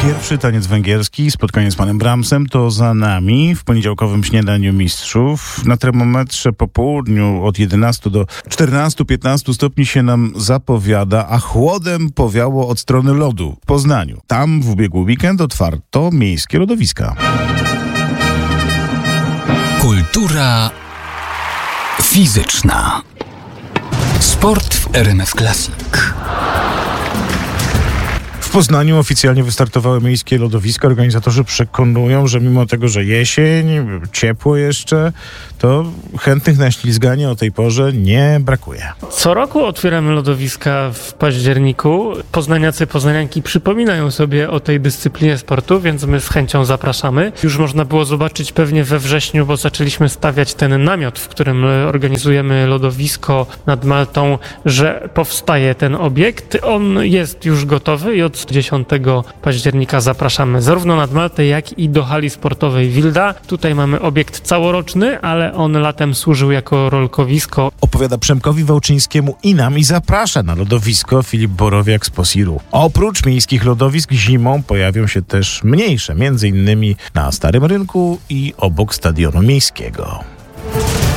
Pierwszy taniec węgierski, spotkanie z panem Brahmsem to za nami w poniedziałkowym śniadaniu mistrzów. Na termometrze po południu od 11 do 14-15 stopni się nam zapowiada, a chłodem powiało od strony lodu w Poznaniu. Tam w ubiegły weekend otwarto miejskie lodowiska. Kultura fizyczna. Sport w RMF Classic. W Poznaniu oficjalnie wystartowały miejskie lodowiska. Organizatorzy przekonują, że mimo tego, że jesień, ciepło jeszcze, to chętnych na ślizganie o tej porze nie brakuje. Co roku otwieramy lodowiska w październiku. Poznaniacy, poznanianki przypominają sobie o tej dyscyplinie sportu, więc my z chęcią zapraszamy. Już można było zobaczyć pewnie we wrześniu, bo zaczęliśmy stawiać ten namiot, w którym organizujemy lodowisko nad Maltą, że powstaje ten obiekt. On jest już gotowy i od 10 października zapraszamy zarówno nad Maltę, jak i do hali sportowej Wilda. Tutaj mamy obiekt całoroczny, ale on latem służył jako rolkowisko. Opowiada Przemkowi Wałczyńskiemu i nam i zaprasza na lodowisko Filip Borowiak z Posiru. Oprócz miejskich lodowisk zimą pojawią się też mniejsze, między innymi na Starym Rynku i obok Stadionu Miejskiego.